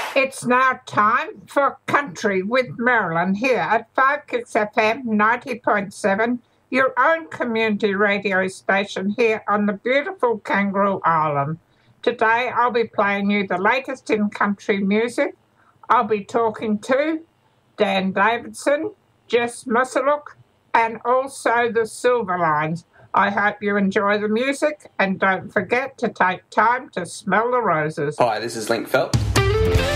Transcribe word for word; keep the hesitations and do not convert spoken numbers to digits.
It's now time for Country with Marilyn here at five Kicks F M ninety point seven, your own community radio station here on the beautiful Kangaroo Island. Today I'll be playing you the latest in country music. I'll be talking to Dan Davidson, Jess Musseluk, and also the Silverlines. I hope you enjoy the music and don't forget to take time to smell the roses. Hi, this is Link Phelps.